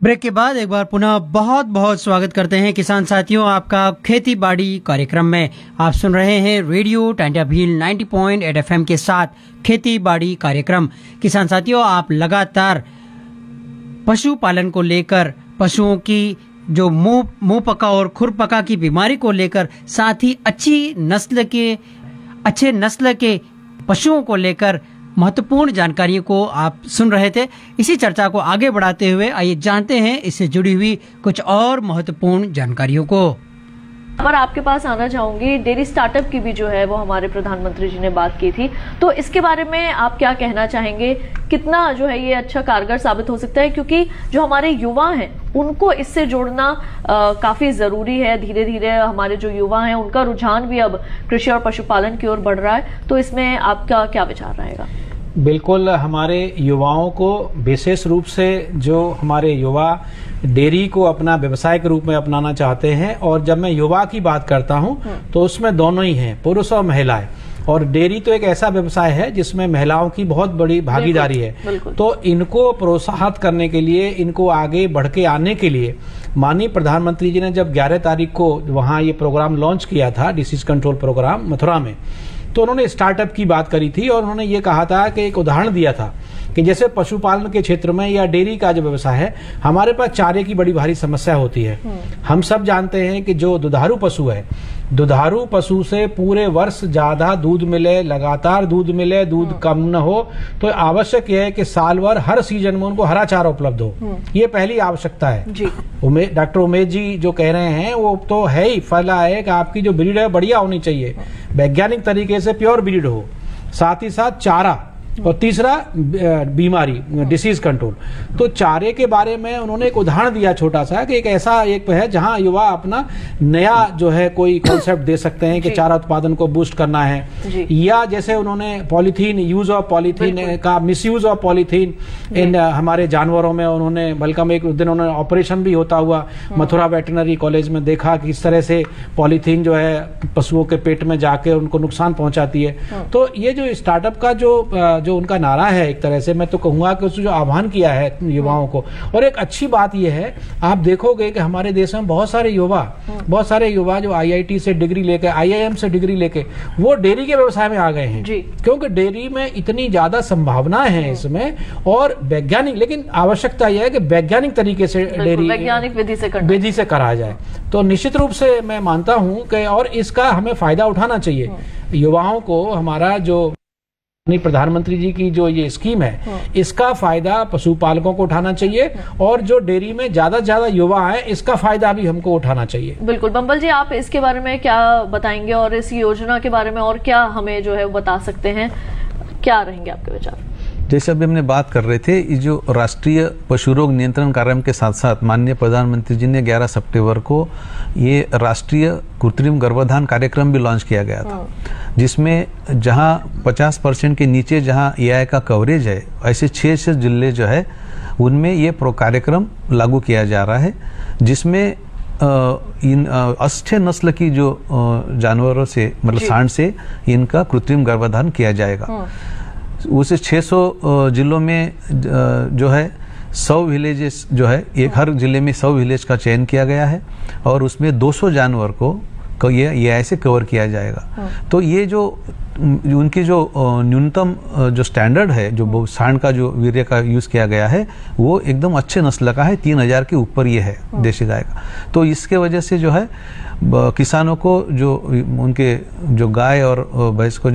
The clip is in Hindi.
ब्रेक के बाद एक बार पुनः बहुत बहुत स्वागत करते हैं किसान साथियों, आपका खेती बाड़ी कार्यक्रम में। आप सुन रहे हैं रेडियो टांड्या भील 90.8 FM के साथ खेती बाड़ी कार्यक्रम। किसान साथियों, आप लगातार पशुपालन को लेकर, पशुओं की जो मुंह पका और खुर पका की बीमारी को लेकर, साथ ही अच्छे नस्ल के पशुओं को लेकर महत्वपूर्ण जानकारियों को आप सुन रहे थे। इसी चर्चा को आगे बढ़ाते हुए आइए जानते हैं इससे जुड़ी हुई कुछ और महत्वपूर्ण जानकारियों को। पर आपके पास आना चाहूंगी, डेयरी स्टार्टअप की भी जो है वो हमारे प्रधानमंत्री जी ने बात की थी, तो इसके बारे में आप क्या कहना चाहेंगे? कितना जो है ये अच्छा कारगर साबित हो सकता है, क्योंकि जो हमारे युवा हैं उनको इससे जोड़ना काफी जरूरी है। धीरे धीरे हमारे जो युवा हैं उनका रुझान भी अब कृषि और पशुपालन की ओर बढ़ रहा है, तो इसमें आपका क्या विचार रहेगा? बिल्कुल, हमारे युवाओं को विशेष रूप से जो हमारे युवा डेयरी को अपना व्यवसाय के रूप में अपनाना चाहते हैं, और जब मैं युवा की बात करता हूं तो उसमें दोनों ही हैं, पुरुष और महिलाएं। और डेयरी तो एक ऐसा व्यवसाय है जिसमें महिलाओं की बहुत बड़ी भागीदारी है। तो इनको प्रोत्साहित करने के लिए, इनको आगे बढ़ के आने के लिए माननीय प्रधानमंत्री जी ने जब 11 तारीख को वहां ये प्रोग्राम लॉन्च किया था, डिसीज कंट्रोल प्रोग्राम मथुरा में, तो उन्होंने स्टार्टअप की बात करी थी और उन्होंने ये कहा था कि एक उदाहरण दिया था कि जैसे पशुपालन के क्षेत्र में या डेयरी का जो व्यवसाय है, हमारे पास चारे की बड़ी भारी समस्या होती है। हम सब जानते हैं कि जो दुधारू पशु है, दुधारू पशु से पूरे वर्ष ज्यादा दूध मिले, लगातार दूध मिले, दूध कम न हो, तो आवश्यक यह है कि साल भर हर सीजन में उनको हरा चारा उपलब्ध हो। ये पहली आवश्यकता है जी। डॉक्टर उमेश जी जो कह रहे हैं वो तो है ही, फला है कि आपकी जो ब्रीड है बढ़िया होनी चाहिए, वैज्ञानिक तरीके से प्योर ब्रीड हो, साथ ही साथ चारा, और तीसरा बीमारी, डिसीज कंट्रोल। तो चारे के बारे में उन्होंने एक उदाहरण दिया छोटा सा, कि एक ऐसा एक है जहां युवा अपना नया जो है कोई कॉन्सेप्ट दे सकते हैं कि चारा उत्पादन को बूस्ट करना है। या जैसे उन्होंने पॉलीथीन, यूज ऑफ पॉलीथीन का, मिसयूज ऑफ पॉलीथीन इन हमारे जानवरों में, उन्होंने बल्कि एक दिन उन्होंने ऑपरेशन भी होता हुआ मथुरा वेटनरी कॉलेज में देखा कि इस तरह से पॉलीथीन जो है पशुओं के पेट में जाके उनको नुकसान पहुंचाती है। तो ये जो स्टार्टअप का जो उनका नारा है, एक तरह से मैं तो कहूंगा कि उसने जो आह्वान किया है युवाओं को। और एक अच्छी बात यह है, आप देखोगे कि हमारे देश में बहुत सारे युवा जो आईआईटी से डिग्री लेके, आईआईएम से डिग्री लेके वो डेयरी के व्यवसाय में आ गए हैं, क्योंकि डेयरी में इतनी ज्यादा संभावनाएं हैं इसमें, और वैज्ञानिक, लेकिन आवश्यकता यह है कि वैज्ञानिक तरीके से डेयरी वैज्ञानिक विधि से करा जाए। तो निश्चित रूप से मैं मानता हूं कि और इसका हमें फायदा उठाना चाहिए। युवाओं को हमारा जो प्रधानमंत्री जी की जो ये स्कीम है, इसका फायदा पशुपालकों को उठाना चाहिए, और जो डेयरी में ज्यादा से ज्यादा युवा हैं इसका फायदा भी हमको उठाना चाहिए। बिल्कुल। बंबल जी, आप इसके बारे में क्या बताएंगे, और इस योजना के बारे में और क्या हमें जो है बता सकते हैं? क्या रहेंगे आपके विचार? जैसे अभी हमने बात कर रहे थे, जो राष्ट्रीय पशु रोग नियंत्रण कार्यक्रम के साथ साथ माननीय प्रधानमंत्री जी ने 11 सितंबर को ये राष्ट्रीय कृत्रिम गर्भाधान कार्यक्रम भी लॉन्च किया गया था, जिसमें जहां 50% के नीचे जहां एआई का कवरेज है, ऐसे 6 जिले जो है उनमें ये कार्यक्रम लागू किया जा रहा है, जिसमें इन अच्छे नस्ल की जो जानवरों से, मतलब सांड से इनका कृत्रिम गर्भाधान किया जाएगा। उस 600 जिलों में जो है 100 विलेजेस जो है, एक हर जिले में 100 विलेज का चयन किया गया है, और उसमें 200 जानवर को ये ऐसे कवर किया जाएगा। तो ये जो उनकी जो न्यूनतम जो स्टैंडर्ड है, जो सांड का जो वीर्य का यूज किया गया है, वो एकदम अच्छे नस्ल का है, 3000 के ऊपर ये है देशी गाय का। तो इसके वजह से जो है किसानों को जो उनके जो गाय और भैंस को